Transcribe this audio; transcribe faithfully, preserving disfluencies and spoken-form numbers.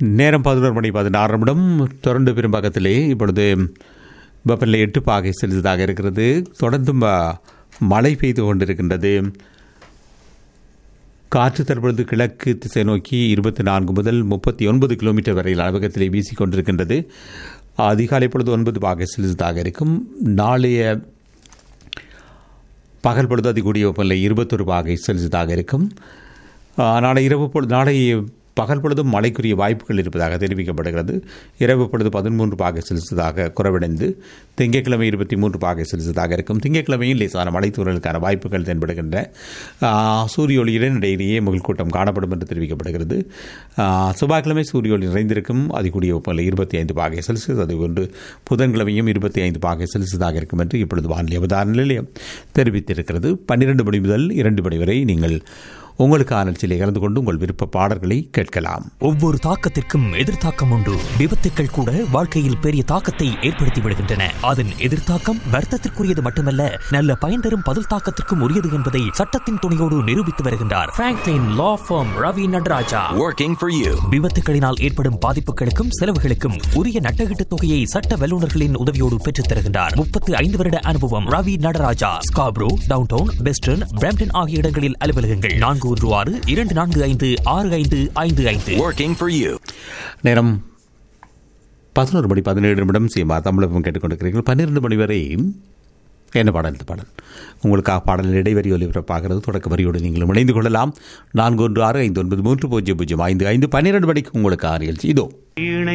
நேரம் பதினோரு மணி பதினாறு நிமிடம். தொடர்ந்து பெரும்பாக்கத்திலே இப்பொழுது வெப்பநிலை எட்டு பாகை செலுத்ததாக இருக்கிறது. தொடர்ந்து மழை பெய்து கொண்டிருக்கின்றது. காற்று தற்பொழுது கிழக்கு திசை நோக்கி இருபத்தி நான்கு முதல் முப்பத்தி ஒன்பது கிலோமீட்டர் வரையில் அளவகத்திலே வீசிக்கொண்டிருக்கின்றது. அதிகாலை பொழுது ஒன்பது பாகை செலுத்ததாக இருக்கும். நாளைய பகல் பொழுது அதிகூடிய வெப்பநிலை இருபத்தொரு பாகை செலுத்ததாக இருக்கும். நாளை இரவு பொழுது நாளை பகல் பொழுதும் மழைக்குரிய வாய்ப்புகள் இருப்பதாக தெரிவிக்கப்படுகிறது. இரவு பொழுது பதிமூன்று பாகை செலுத்ததாக குறைவடைந்து திங்கட்கிழமை இருபத்தி மூன்று பாகை செலுத்ததாக இருக்கும். திங்கட்கிழமையில் லேசான மழைத்தூறலுக்கான வாய்ப்புகள் தென்படுகின்ற சூரிய ஒளியுடன் இடையிலேயே முகல்கூட்டம் காணப்படும் என்று தெரிவிக்கப்படுகிறது. செவ்வாய்க்கிழமை சூரிய ஒளி நிறைந்திருக்கும். அதிகூடிய வெப்பநிலை இருபத்தி ஐந்து பாகை செல்சியஸ். அதுபோன்று புதன்கிழமையும் இருபத்தி ஐந்து பாகை செல்சியஸாக இருக்கும் என்று இப்பொழுது வானிலை அவதார நிலையம் தெரிவித்திருக்கிறது. பன்னிரண்டு மணி முதல் இரண்டு மணி வரை நீங்கள் உங்களுக்கான நிகழ்ச்சியில் கலந்து கொண்டு உங்கள் விருப்ப பாடல்களை கேட்கலாம். ஒவ்வொரு தாக்கத்திற்கும் எதிர்த்தாக்கம் உண்டு. விபத்துக்கள் கூட வாழ்க்கையில் பெரிய தாக்கத்தை ஏற்படுத்தி விடுகின்றன. அதன் எதிர்த்தாக்கம் வர்த்தத்திற்குரியது மட்டுமல்ல, நல்ல பயன் தரும் பதில் தாக்கத்திற்கும் உரியது என்பதை சட்டத்தின் துணையோடு நிரூபித்து வருகின்றார் Franklin law form Ravi Nataraja. Working for you. விபத்துகளினால் ஏற்படும் பாதிப்புகளுக்கும் செலவுகளுக்கும் உரிய நட்டகீட்டு தொகையை சட்ட வல்லுநர்களின் உதவியோடு பெற்றுத் தருகின்றார். முப்பத்தி ஐந்து வருட அனுபவம். Ravi Nataraja. Scarborough, downtown, western, Brampton ஆகிய இடங்களில் அலுவலகங்கள். நான்கு ஒன்று ஆறு இரண்டு நான்கு ஐந்து ஆறு ஐந்து ஐந்து ஐந்து. Working for you. நேரம் பதினோரு மணி பதினேழு நிமிடம். சீமா தமிழகம் கேட்டுக்கொண்டிருக்கிறீர்கள். பன்னிரண்டு மணி வரை என்ன பாடல் பாடல் உங்களுக்காக பாடலின் இடைவெளி ஒலிபரப்பாகிறது. தொடக்க வரியோடு நீங்களும் இணைந்து கொள்ளலாம். நான்கு ஒன்று ஆறு ஐந்து ஒன்பது மூன்று பூஜ்ஜியம் பூஜ்ஜியம் ஐந்து ஐந்து. பன்னிரண்டு மணிக்கு உங்களுக்கு நிகழ்ச்சி இதோ.